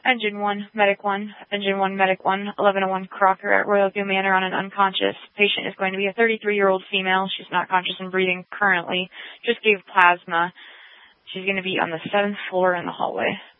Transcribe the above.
Engine 1, Medic 1, Engine 1, Medic 1, 1101 Crocker at Royal View Manor on an unconscious. Patient is going to be a 33-year-old female. She's not conscious and breathing currently. Just gave plasma. She's going to be on the 7th floor in the hallway.